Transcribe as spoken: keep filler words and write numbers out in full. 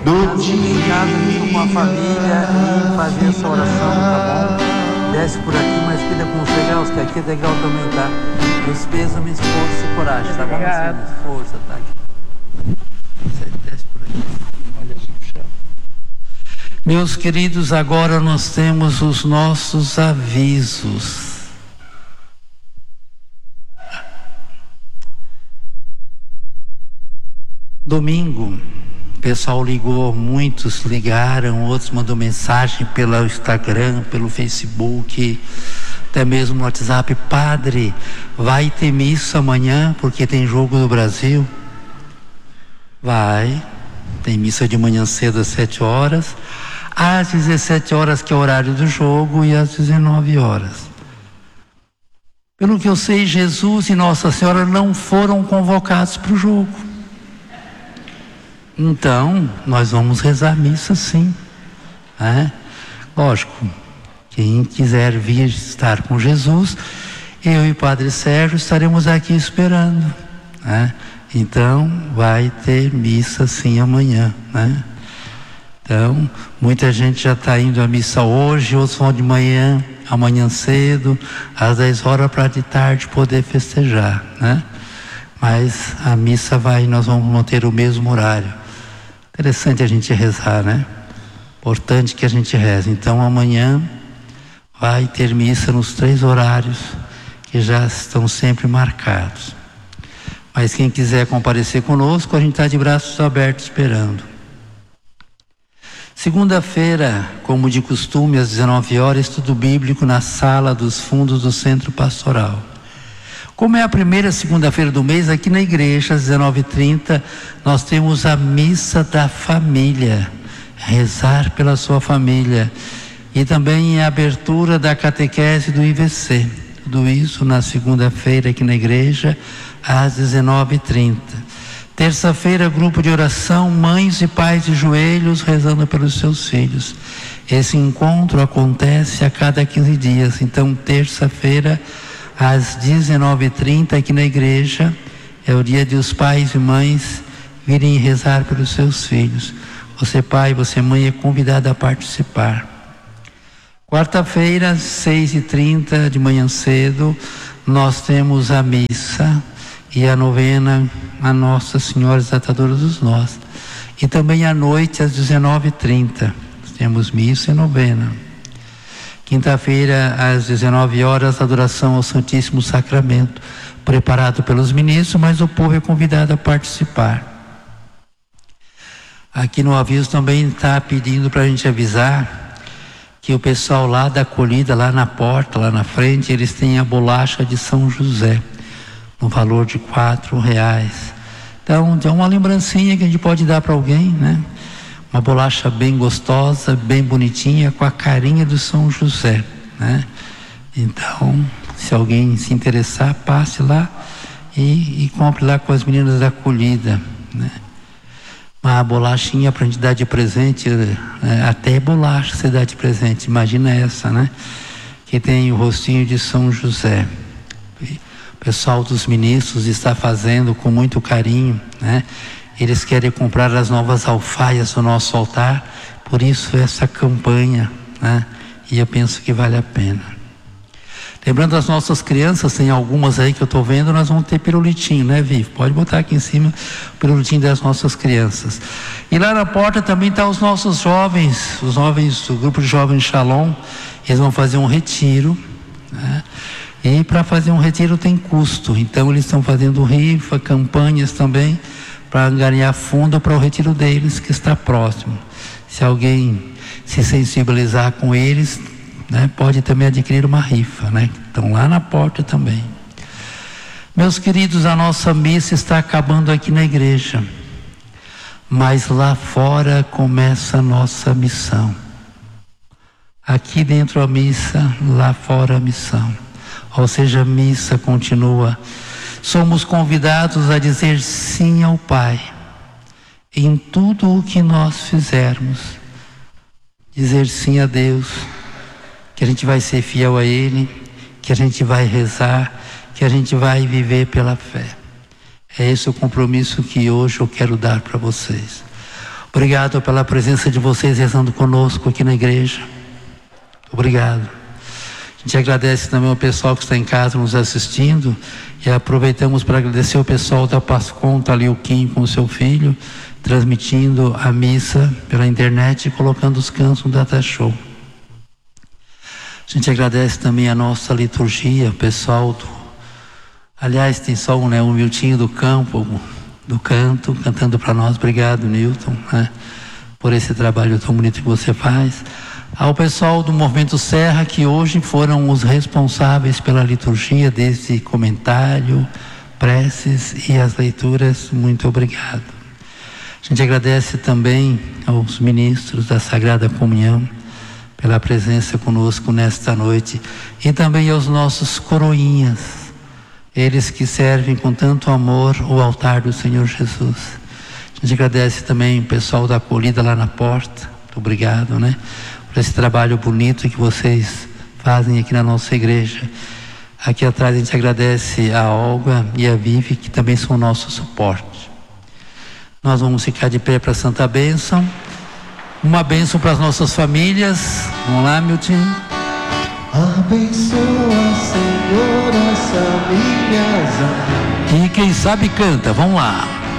do dia com a família e fazer essa oração, tá bom? Desce por aqui, mas cuida com os degraus, que aqui é degrau também, tá? Meus pêsames, força e coragem, tá bom? Assim, força, tá? Você desce por aqui, olha aqui pro chão. Meus queridos, agora nós temos os nossos avisos. Domingo, o pessoal ligou, muitos ligaram, outros mandou mensagem pelo Instagram, pelo Facebook, até mesmo no WhatsApp: padre, vai ter missa amanhã porque tem jogo do Brasil? Vai, tem missa de manhã cedo às sete horas, às dezessete horas que é o horário do jogo e às dezenove horas. Pelo que eu sei, Jesus e Nossa Senhora não foram convocados para o jogo. Então, nós vamos rezar missa sim, né? Lógico, quem quiser vir estar com Jesus, eu e o Padre Sérgio estaremos aqui esperando, né? Então, vai ter missa sim amanhã, né? Então, muita gente já está indo à missa hoje, outros vão de manhã, amanhã cedo, às dez horas para de tarde poder festejar, né? Mas a missa vai, nós vamos manter o mesmo horário. Interessante a gente rezar, né? Importante que a gente reze. Então amanhã vai ter missa nos três horários que já estão sempre marcados. Mas quem quiser comparecer conosco, a gente está de braços abertos esperando. Segunda-feira, como de costume, às dezenove horas, estudo bíblico na sala dos fundos do Centro Pastoral. Como é a primeira segunda-feira do mês, aqui na igreja, às dezenove e trinta, nós temos a missa da família, rezar pela sua família, e também a abertura da catequese do I V C, tudo isso na segunda-feira aqui na igreja, às dezenove e trinta. Terça-feira, grupo de oração, mães e pais de joelhos rezando pelos seus filhos. Esse encontro acontece a cada quinze dias, então terça-feira, às dezenove e trinta aqui na igreja, é o dia de os pais e mães virem rezar pelos seus filhos. Você pai, você mãe é convidado a participar. Quarta-feira, às seis e trinta de manhã cedo, nós temos a missa e a novena a Nossa Senhora Desatadora dos Nós. E também à noite, às dezenove e trinta, temos missa e novena. Quinta-feira, às dezenove horas, adoração ao Santíssimo Sacramento, preparado pelos ministros, mas o povo é convidado a participar. Aqui no aviso também está pedindo para a gente avisar que o pessoal lá da acolhida, lá na porta, lá na frente, eles têm a bolacha de São José, no valor de quatro reais. Então, é uma lembrancinha que a gente pode dar para alguém, né? Uma bolacha bem gostosa, bem bonitinha, com a carinha do São José, né? Então, se alguém se interessar, passe lá e, e compre lá com as meninas da acolhida, né? Uma bolachinha para a gente dar de presente, né? Até bolacha você dá de presente, imagina essa, né? Que tem o rostinho de São José. O pessoal dos ministros está fazendo com muito carinho, né? Eles querem comprar as novas alfaias do nosso altar, por isso essa campanha, né? E eu penso que vale a pena. Lembrando as nossas crianças, tem algumas aí que eu estou vendo, nós vamos ter pirulitinho, né, Vivo? Pode botar aqui em cima o pirulitinho das nossas crianças. E lá na porta também estão os nossos jovens, os jovens do grupo de jovens Shalom, eles vão fazer um retiro, né? E para fazer um retiro tem custo, então eles estão fazendo rifa, campanhas também, para ganhar fundo para o retiro deles, que está próximo. Se alguém se sensibilizar com eles, né, pode também adquirir uma rifa, né? Estão lá na porta também. Meus queridos, a nossa missa está acabando aqui na igreja, mas lá fora começa a nossa missão. Aqui dentro a missa, lá fora a missão. Ou seja, a missa continua. Somos convidados a dizer sim ao Pai em tudo o que nós fizermos. Dizer sim a Deus, que a gente vai ser fiel a Ele, que a gente vai rezar, que a gente vai viver pela fé. É esse o compromisso que hoje eu quero dar para vocês. Obrigado pela presença de vocês rezando conosco aqui na igreja. Obrigado. A gente agradece também ao pessoal que está em casa nos assistindo e aproveitamos para agradecer o pessoal da Pascom, tá ali o Kim com o seu filho, transmitindo a missa pela internet e colocando os cantos no Data Show. A gente agradece também a nossa liturgia, o pessoal do... Aliás, tem só um, né, um Miltinho do campo, do canto, cantando para nós. Obrigado, Newton, né, por esse trabalho tão bonito que você faz. Ao pessoal do Movimento Serra, que hoje foram os responsáveis pela liturgia, desse comentário, preces e as leituras, muito obrigado. A gente agradece também aos ministros da Sagrada Comunhão pela presença conosco nesta noite e também aos nossos coroinhas, eles que servem com tanto amor o altar do Senhor Jesus. A gente agradece também o pessoal da acolhida lá na porta, muito obrigado, né, por esse trabalho bonito que vocês fazem aqui na nossa igreja. Aqui atrás a gente agradece a Olga e a Vivi, que também são nosso suporte. Nós vamos ficar de pé para a Santa Bênção. Uma bênção para as nossas famílias. Vamos lá, Milton. Abençoa, Senhor, as famílias. E quem sabe canta. Vamos lá.